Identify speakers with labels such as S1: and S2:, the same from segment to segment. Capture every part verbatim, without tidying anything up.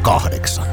S1: kahdeksan.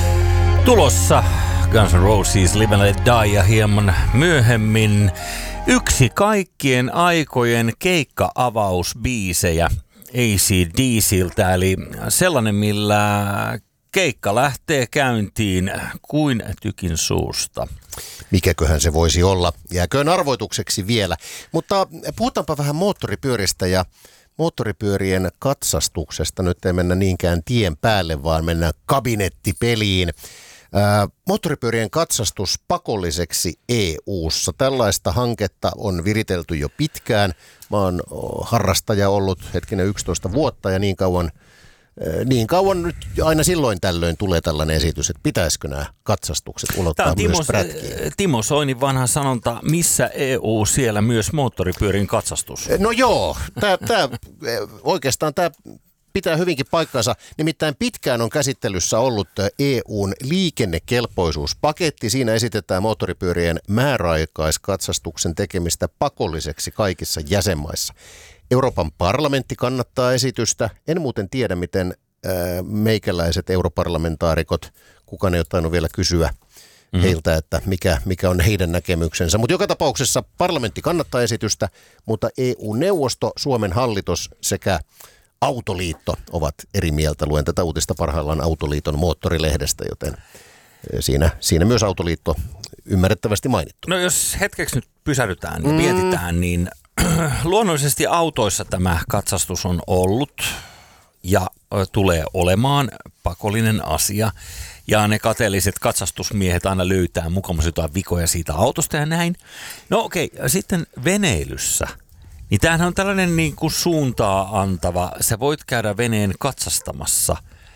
S2: Tulossa Guns N' Roses Live and Let Die ja hieman myöhemmin yksi kaikkien aikojen keikka-avausbiisejä A C D C:ltä, eli sellainen, millä keikka lähtee käyntiin kuin tykin suusta.
S1: Mikäköhän se voisi olla? Jääköön arvoitukseksi vielä. Mutta puhutaanpa vähän moottoripyöristä ja moottoripyörien katsastuksesta. Nyt ei mennä niinkään tien päälle, vaan mennään kabinettipeliin. Ää, moottoripyörien katsastus pakolliseksi E U:ssa. Tällaista hanketta on viritelty jo pitkään. Mä oon harrastaja ollut hetkinen yksitoista vuotta ja niin kauan, ää, niin kauan nyt aina silloin tällöin tulee tällainen esitys, että pitäisikö nämä katsastukset ulottaa
S2: Timo,
S1: myös prätkiin.
S2: Timo Soinin vanha sanonta, missä E U, siellä myös moottoripyörien katsastus.
S1: No joo, tää, tää, oikeastaan tämä pitää hyvinkin paikkansa. Nimittäin pitkään on käsittelyssä ollut E U:n liikennekelpoisuuspaketti. Siinä esitetään moottoripyörien määräaikaiskatsastuksen tekemistä pakolliseksi kaikissa jäsenmaissa. Euroopan parlamentti kannattaa esitystä. En muuten tiedä, miten ää, meikäläiset europarlamentaarikot, kukaan ei ole tainnut vielä kysyä mm-hmm. heiltä, että mikä, mikä on heidän näkemyksensä. Mutta joka tapauksessa parlamentti kannattaa esitystä, mutta E U-neuvosto, Suomen hallitus sekä Autoliitto ovat eri mieltä. Luen tätä uutista parhaillaan Autoliiton moottorilehdestä, joten siinä, siinä myös Autoliitto ymmärrettävästi mainittu.
S2: No jos hetkeksi nyt pysähdytään ja mm. mietitään, niin luonnollisesti autoissa tämä katsastus on ollut ja tulee olemaan pakollinen asia. Ja ne kateelliset katsastusmiehet aina löytää mukamas jotain vikoja siitä autosta ja näin. No okei, okay, sitten veneilyssä. Niin tämähän on tällainen niin kuin suuntaa antava. Sä voit käydä veneen katsastamassa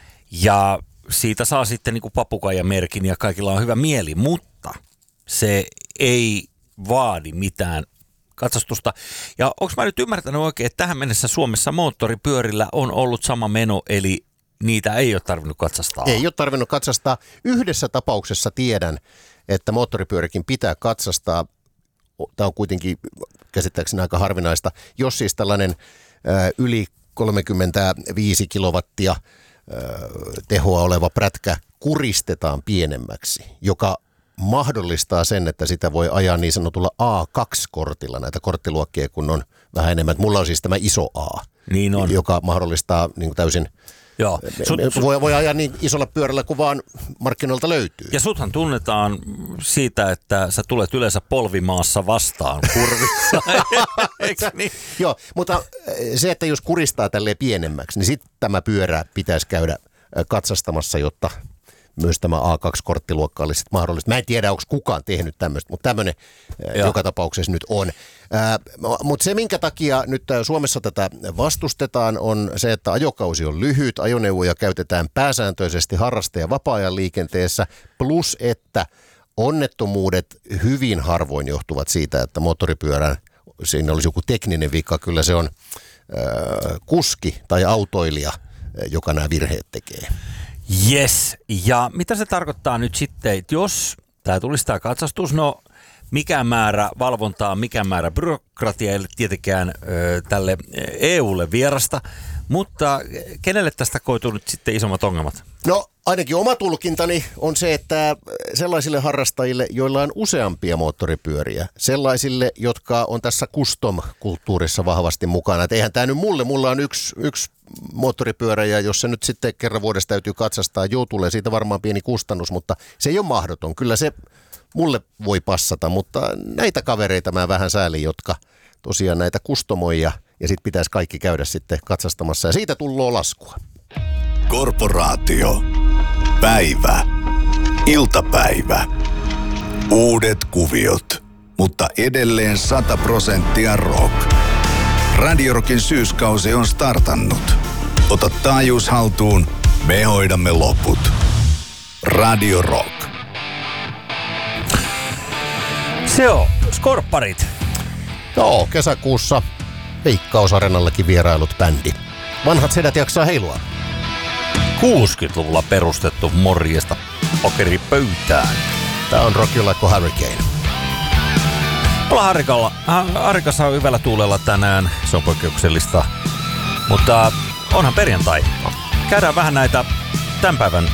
S2: ja siitä saa sitten niin kuin papukaijamerkin ja kaikilla on hyvä mieli, mutta se ei vaadi mitään katsastusta. Ja onko mä nyt ymmärtänyt oikein, että tähän mennessä Suomessa moottoripyörillä on ollut sama meno, eli niitä ei ole tarvinnut katsastaa?
S1: Ei ole tarvinnut katsastaa. Yhdessä tapauksessa tiedän, että moottoripyörikin pitää katsastaa. Tämä on kuitenkin käsittääkseni aika harvinaista. Jos siis tällainen ä, yli kolmekymmentäviisi kilowattia ä, tehoa oleva prätkä kuristetaan pienemmäksi, joka mahdollistaa sen, että sitä voi ajaa niin sanotulla A kaksi -kortilla. Näitä korttiluokkia kun on vähän enemmän. Mulla on siis tämä iso A,
S2: niin on.
S1: joka mahdollistaa niin kuin täysin.
S2: Joo. Sut, sut,
S1: voi, voi ajaa niin isolla pyörällä kuin vaan markkinoilta löytyy.
S2: Ja suthan tunnetaan siitä, että sä tulet yleensä polvimaassa vastaan kurvissa. Eikö niin?
S1: Joo, mutta se, että jos kuristaa tälleen pienemmäksi, niin sitten tämä pyörä pitäisi käydä katsastamassa, jotta myös tämä A kaksi -korttiluokka olisi mahdollista. Mä en tiedä, onko kukaan tehnyt tämmöistä, mutta tämmöinen joka tapauksessa nyt on. Ää, mutta se, minkä takia nyt Suomessa tätä vastustetaan, on se, että ajokausi on lyhyt, ajoneuvoja käytetään pääsääntöisesti harraste- ja vapaa-ajan liikenteessä, plus että onnettomuudet hyvin harvoin johtuvat siitä, että moottoripyörän, siinä olisi joku tekninen vika, kyllä se on ää, kuski tai autoilija, joka nämä virheet tekee.
S2: Yes, ja mitä se tarkoittaa nyt sitten, että jos tämä tulisi tämä katsastus, no mikä määrä valvontaa, mikä määrä byrokratia ei ole tietenkään ö, tälle E U:lle vierasta, mutta kenelle tästä koituu nyt sitten isommat ongelmat?
S1: No ainakin oma tulkintani on se, että sellaisille harrastajille, joilla on useampia moottoripyöriä, sellaisille, jotka on tässä custom-kulttuurissa vahvasti mukana. Et eihän tämä nyt mulle, mulla on yksi, yksi moottoripyörä ja jos se nyt sitten kerran vuodessa täytyy katsastaa, joo tulee siitä varmaan pieni kustannus, mutta se ei ole mahdoton. Kyllä se mulle voi passata, mutta näitä kavereita mä vähän säälin, jotka tosiaan näitä kustomoja ja sitten pitäisi kaikki käydä sitten katsastamassa ja siitä tulloo laskua.
S3: Korporaatio. Päivä. Iltapäivä. Uudet kuviot, mutta edelleen sata prosenttia rock. Radio Rockin syyskausi on startannut. Ota taajuus haltuun, me hoidamme loput. Radio Rock.
S2: Se on Skorpparit.
S1: Joo, kesäkuussa Veikkaus-areenallakin vierailut bändi. Vanhat sedät jaksaa heilua.
S2: kuusikymmentäluvulla perustettu morjesta pokeripöytään.
S1: Tää on Rock You Like a Hurricane.
S2: Ollaan Harikalla. Harikassa on hyvällä tuulella tänään. Se on poikkeuksellista. Mutta onhan perjantai. Käydään vähän näitä tämän päivän